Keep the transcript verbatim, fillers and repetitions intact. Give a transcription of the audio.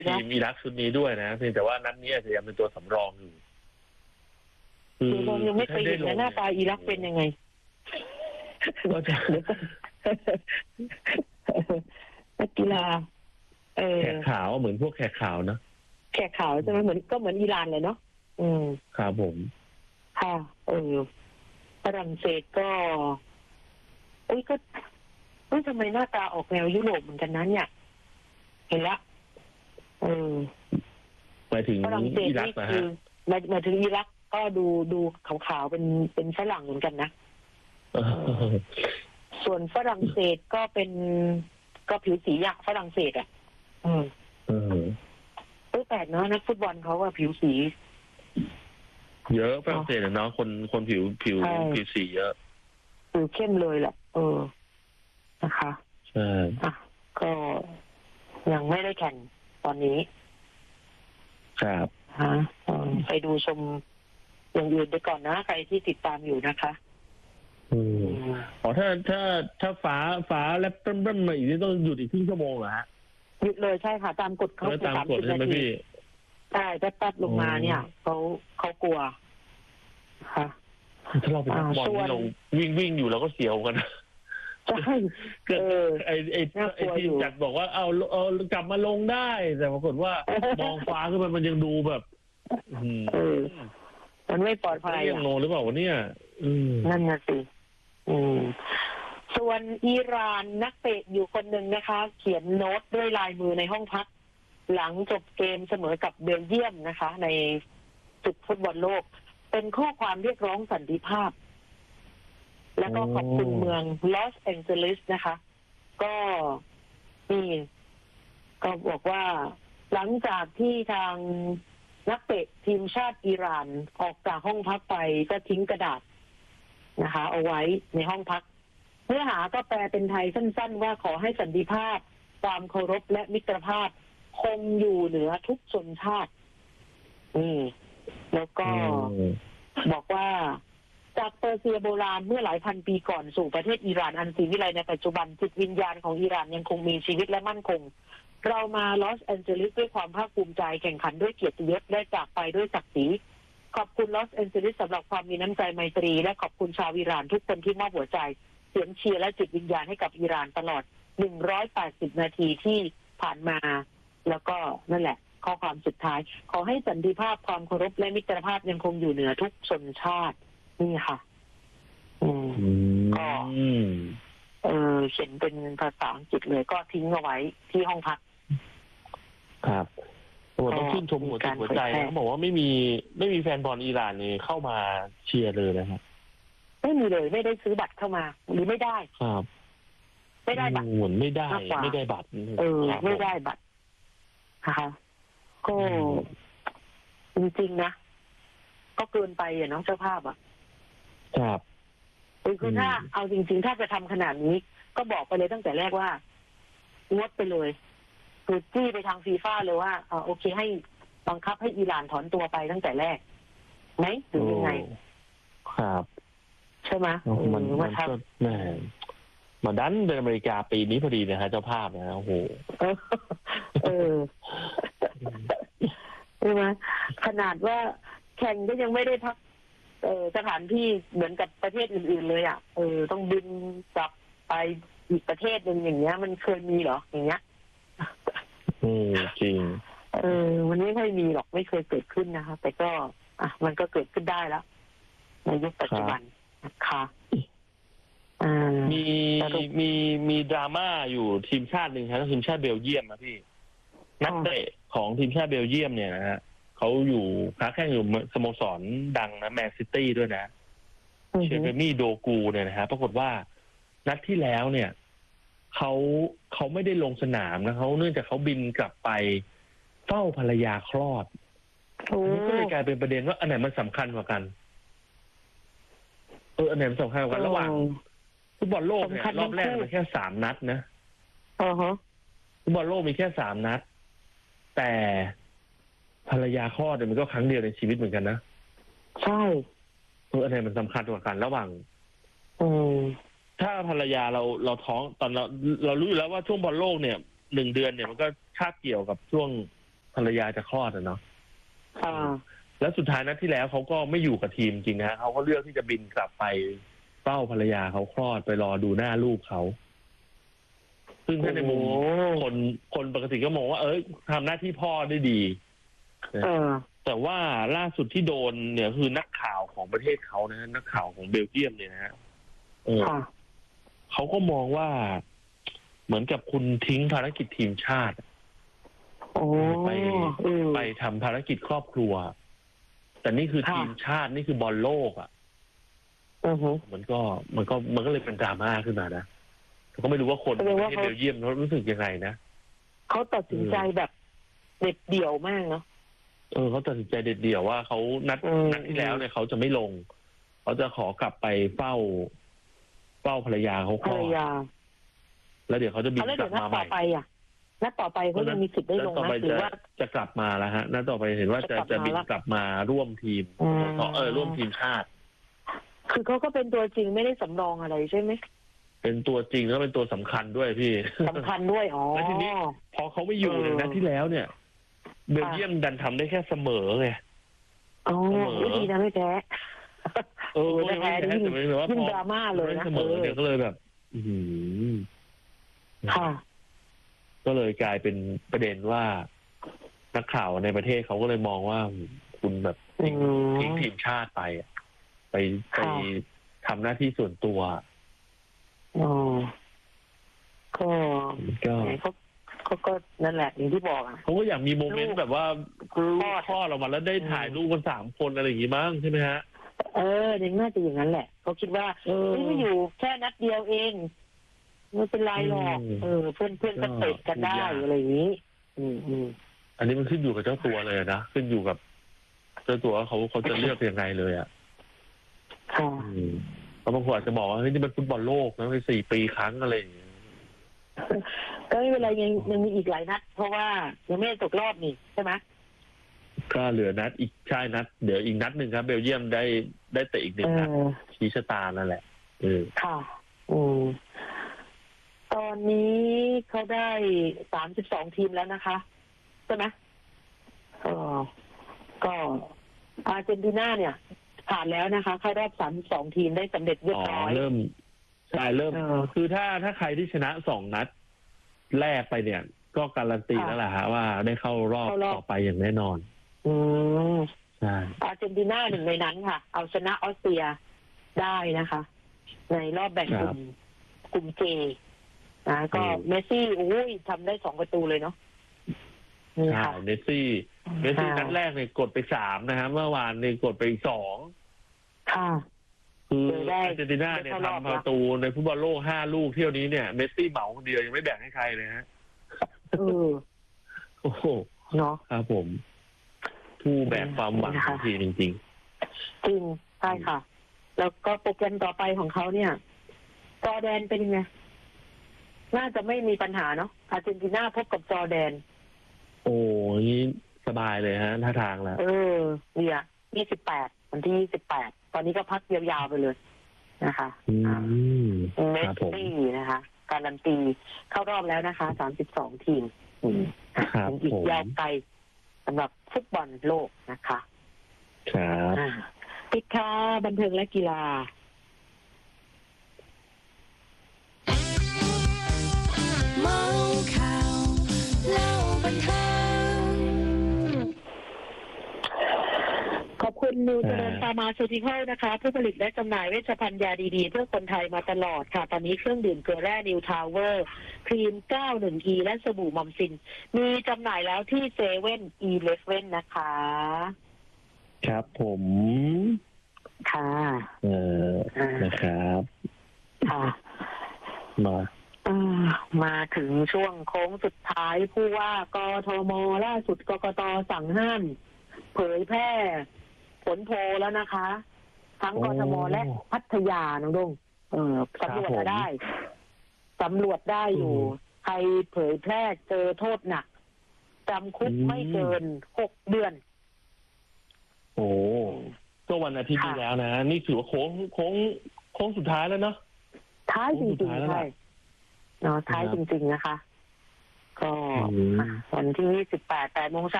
ทีมอิรักชุดนี้ด้วยนะเพียงแต่ว่านัดนี้อาจจะยังเป็นตัวสำรองอยู่คือเรายังไม่เคยเห็นหน้าตาอิรักเป็นยังไงก็จะนักกีฬาแขกขาวเหมือนพวกแขกขาวนะแขกขาวใช่ไหมเหมือนก็เหมือนอิหร่านเลยเนาะอืมครับผมค่ะเออฝรั่งเศสก็เอ้ยก็เอ้ยทำไมหน้าตาออกแนวยุโรปเหมือนกันนั้นเนี่ยเห็นละเออหมายถึงฝรั่งเศสนี่คือหมายหมายถึงอิรักก็ดูดูขาวๆเป็นเป็นฝรั่งเหมือนกันนะส่วนฝรั่งเศสก็เป็นก็ผิวสีอะฝรั่งเศสอ่ะอืมเออแปลกเนาะนักฟุตบอลเขาว่าผิวสีเยอะฝรั่งเศสเนาะคนคนผิวผิวผิวสีเยอะผิวเข้มเลยแหละเออนะคะใช่อ่ะก็ยังไม่ได้แข่งตอนนี้ครับฮะไปดูชมอย่างอื่นไปก่อนนะใครที่ติดตามอยู่นะคะอืมอ๋อถ้าถ้าถ้าฟ้าฟ้าแล้วเริ่มๆมาอีกนี่ต้องหยุดอีกครึ่งชั่วโมงเหรอฮะหยุดเลยใช่ค่ะตามกฎเขาตามกฎใช่ไหมพี่ใช่แป๊บๆลงมาเนี่ยเขาเขากลัวค่ะถ้าเราเป็นนักบอลที่เราวิ่งวิ่งอยู่เราก็เสียวกันใช่เกิดไอ้ไอ้ไอ้ทีมจัดบอกว่าเอาเอากลับมาลงได้แต่ปรากฏว่ามองฟ้าขึ้นมามันยังดูแบบเออมันไม่ปลอดภัยยังโนหรือเปล่าวะเนี่ยนั่นน่ะสิส่วนอิหร่านนักเตะอยู่คนหนึ่งนะคะเขียนโน้ตด้วยลายมือในห้องพักหลังจบเกมเสมอกับเบลเยียมนะคะในศึกฟุตบอลโลกเป็นข้อความเรียกร้องสันติภาพแล้วก็ขอบคุณเมืองลอสแองเจลิสนะคะก็นี่ก็บอกว่าหลังจากที่ทางนักเตะทีมชาติอิหร่านออกจากห้องพักไปก็ทิ้งกระดาษนะคะเอาไว้ในห้องพักเนื้อหาก็แปลเป็นไทยสั้นๆว่าขอให้สันติภาพความเคารพและมิตรภาพคงอยู่เหนือทุกชนชาติอืมแล้วก็บอกว่าจากเปอร์เซียโบราณเมื่อหลายพันปีก่อนสู่ประเทศอิหร่านอันศรีวิไลในปัจจุบันจิตวิญญาณของอิหร่านยังคงมีชีวิตและมั่นคงเรามาลอสแอนเจลิสด้วยความภาคภูมิใจแข่งขันด้วยเกียรติยศและจากไปด้วยศักดิ์ศรีขอบคุณลอสแอนเจลิสสำหรับความมีน้ำใจไมตรีและขอบคุณชาวอิหร่านทุกคนที่มอบหัวใจเสียงเชียร์และจิตวิญญาณให้กับอิหร่านตลอดหนึ่งร้อยแปดสิบนาทีที่ผ่านมาแล้วก็นั่นแหละข้อความสุดท้ายขอให้สันติภาพความเคารพและมิตรภาพยังคงอยู่เหนือทุกชนชาตินี่ค่ะอืมก็เออเขียนเป็นภาษาอังกฤษเลยก็ทิ้งเอาไว้ที่ห้องพักครับต้องชื่นชมหัวจิตหัวใจเขาบอกว่าไม่มีไม่มีแฟนบอลอิหร่านนี่เข้ามาเชียร์เลยนะครับไม่มีเลยไม่ได้ซื้อบัตรเข้ามาหรือไม่ได้ครับไม่ได้บัตรเหมือนไม่ได้ไม่ได้บัตรเออไม่ได้บัตรนะคะก็จริงๆนะก็เกินไปอ่ะน้องเจ้าภาพอ่ะครับคือถ้าเอาจริงๆถ้าจะทำขนาดนี้ก็บอกไปเลยตั้งแต่แรกว่างดไปเลยคือจี้ไปทางฟีฟ่าเลยว่าโอเคให้บังคับให้อิหร่านถอนตัวไปตั้งแต่แรกไหมหรือยังไงครับใช่ไหมมันมันก็แหมมาดันเป็นอเมริกาปีนี้พอดีนะฮะเจ้าภาพนะโอ้โหเออใช่ไหมขนาดว่าแข่งก็ยังไม่ได้พักเออสถานที่เหมือนกับประเทศอื่นๆเลยอ่ะเออต้องบินกลับไปอีกประเทศหนึ่งอย่างเงี้ยมันเคยมีเหรออย่างเงี้ยอืมจริงเออมันไม่ค่อยมีหรอกไม่เคยเกิดขึ้นนะคะแต่ก็อ่ะมันก็เกิดขึ้นได้แล้วในยุคปัจจุบันนะคะมีมีมีดราม่าอยู่ทีมชาติหนึ่งครับทีมชาติเบลเยียมนะพี่นักเตะของทีมชาติเบลเยียมเนี่ยนะฮะเขาอยู่ค้าแข่งอยู่สโมสรดังนะแมนซิตี้ด้วยนะเชเบมี่โดกูเนี่ยนะฮะปรากฏว่านัดที่แล้วเนี่ยเขาเขาไม่ได้ลงสนามนะเขาเนื่องจากเขาบินกลับไปเฝ้าภรรยาคลอดมันก็เลยกลายเป็นประเด็นว่าอันไหนมันสำคัญกว่ากันเอออันไหนมันสำคัญกว่ากันระหว่างฟุตบอลโลกเนี่ยรอบแรกมันแค่สามนัดนะอ๋อฮะฟุตบอลโลกมีแค่สามนัดแต่ภรรยาคลอดเนี่ยมันก็ครั้งเดียวในชีวิตเหมือนกันนะใช่เอออันไหนมันสำคัญกว่ากันระหว่างอืมถ้าภรรยาเราเราท้องตอนเราเรารู้อยู่แล้วว่าช่วงบอลโลกเนี่ยหนึ่งเดือนเนี่ยมันก็คาบเกี่ยวกับช่วงภรรยาจะคลอดอะเนาะค่ะแล้วสุดท้ายนัดที่แล้วเขาก็ไม่อยู่กับทีมจริงนะเขาก็เลือกที่จะบินกลับไปเฝ้าภรรยาเขาคลอดไปรอดูหน้าลูกเขาซึ่งถ้าในมุมคนคนปกติก็มองว่าเอ้ยทำหน้าที่พ่อได้ดีแต่ว่าล่าสุดที่โดนเนี่ยคือนักข่าวของประเทศเขานะนักข่าวของเบลเยียมเนี่ยนะฮะเออเขาก็มองว่าเหมือนกับคุณทิ้งภารกิจทีมชาติไปไปทำภารกิจครอบครัวแต่นี่คือทีมชาตินี่คือบอลโลกอ่ะมันก็มันก็มันก็เลยเป็นดราม่าขึ้นมานะก็ไม่รู้ว่าคนประเทศเบลเยียมเขารู้สึกยังไงนะเขาตัดสินใจแบบเด็ดเดี่ยวมากเนาะเออเขาตัดสินใจเด็ดเดี่ยวว่าเขานัดนัดที่แล้วเนี่ยเขาจะไม่ลงเขาจะขอกลับไปเฝ้าเฝ้าภรรยาเขาก่อนแล้วเดี๋ยวเขาจะบินกลับมาใหม่นัดต่อไปเขายังมีสิทธิ์ได้ลงนะหรือว่าจะกลับมาแล้วฮะนัดต่อไปเห็นว่าจะจะบินกลับมาร่วมทีมเออร่วมทีมชาติคือเขาก็เป็นตัวจริงไม่ได้สำรองอะไรใช่ไหมเป็นตัวจริงแล้วเป็นตัวสำคัญด้วยพี่สำคัญด้วยอ๋อแล้วทีนี้พอเขาไม่อยู่ในนัดที่แล้วเนี่ยเบลเยียมดันทำได้แค่เสมอไงอ๋อไม่ดีนะไม่แพ้เออไม่แพ้แต่ไม่รู้ว่าพอดราม่าเลยนะเสมอเนี่ยก็เลยแบบอืมค่ะก็เลยกลายเป็นประเด็นว่านักข่าวในประเทศเขาก็เลยมองว่าคุณแบบทิ้งทิ้งทีมชาติไปไปไปทำหน้าที่ส่วนตัวอ๋อก็ก็ก็ก็นั่นแหละอย่างที่บอกอ่ะเขาก็อยากมีโมเมนต์แบบว่าลูกพ่อเรามาแล้วได้ถ่ายรูปกันสามคนอะไรอย่างงี้มั้งใช่ไหมฮะเออเด็กน่าจะอย่างนั้นแหละเขาคิดว่าเออไม่อยู่แค่นัดเดียวเองไม่เป็นไรหรอกเออเพื่อนเพื่อนก็เตะกันได้อะไรอย่างนี้อืมอืมอันนี้มันขึ้นอยู่กับเจ้าตัวเลยนะขึ้นอยู่กับเจ้าตัวเขาเขาจะเลือกยังไงเลยอ่ะค่ะเพราะบางคนอาจจะบอกว่าเฮ้ยนี่มันฟุตบอลโลกนะในสี่ปีครั้งอะไรอย่างเงี้ยก็ไม่เป็นไรยังยังมีอีกหลายนัดเพราะว่ายังไม่ตกรอบนี่ใช่ไหมก็เหลือนัดอีกใช่นัดเดี๋ยวอีกนัดหนึ่งครับเบลเยียมได้ได้เตะอีกหนึ่งนัดชี้ชะตานั่นแหละเออค่ะอืมตอนนี้เขาได้สามสิบสองทีมแล้วนะคะใช่ไหมก็ก็อาร์เจนตินาเนี่ยผ่านแล้วนะคะเข้ารอบสามสิบสองทีมได้สำเร็จเรียบร้อยเริ่มใช่เริ่มคือถ้าถ้าใครที่ชนะสองนัดแรกไปเนี่ยก็การันตีแล้วแหละฮะว่าได้เข้ารอบต่อไปอย่างแน่นอนอืมใช่อาร์เจนตินาหนึ่งในนั้นค่ะเอาชนะออสเตรียได้นะคะในรอบแบ่งกลุ่มกลุ่มเจนะก็เมสซี่โอ้ยทำได้สองประตูเลยเนาะใช่เมสซี่เมสซี่นัดแรกเนี่ยกดไปสามนะฮะเมื่อวานเนี่ยกดไปอีกสองค่ะคืออาร์เจนตินาเนี่ยทำประตูในฟุตบอลโลกห้าลูกเที่ยวนี้เนี่ยเมสซี่เหมาคนเดียวยังไม่แบ่งให้ใครเลยฮะเออโอ้โหเนาะครับผมผู้แบกความหวังทันทีจริงจริงจริงใช่ค่ะแล้วก็โปรแกรมต่อไปของเขาเนี่ยจอร์แดนเป็นยังไงน่าจะไม่มีปัญหาเนาะอาร์เจนตินาพบกับจอร์แดนโอ้ยสบายเลยฮะท่าทางแล้วเออเนี่ยยี่สิบแปดวันที่ยี่สิบแปดตอนนี้ก็พักยาวๆไปเลยนะคะเมสซี่นะคะการันตีเข้ารอบแล้วนะคะสามสิบสองทีมอีกยาวไกลสำหรับฟุตบอลโลกนะคะครับปิดค่าบันเทิงและกีฬาเมาข่าวเล่าบันเทิงขอบคุณนิวเจริญฟาร์มาซูติคอลนะคะผู้ผลิตและจำหน่ายเวชภัณฑ์ยาดีๆเพื่อคนไทยมาตลอดค่ะตอนนี้เครื่องดื่มเกลือแร่นิวทาวเวอร์ครีม เก้าสิบ อี และสบู่มอมซินมีจำหน่ายแล้วที่เซเว่นอีเลฟเว่นนะคะครับผมค่ะเออนะครับค่ะมามาถึงช่วงโค้งสุดท้ายผู้ว่ากทมล่าสุดกกตสั่งห้ามเผยแพร่ผลโพลแล้วนะคะทั้งกทมและพัทยาน้องดงเออสำรวจได้สำรวจได้อยู่ใครเผยแพร่เจอโทษหนักจำคุกไม่เกินหกเดือนโอ้ก็วันอาทิตย์ที่แล้วนะนี่ถือว่าโค้งโค้งโค้งสุดท้ายแล้วเนาะท้ายจริงๆใช่เนาะท้ายจริงๆนะคะก็วันที่ยี่สิบแปด แปดโมงเช้า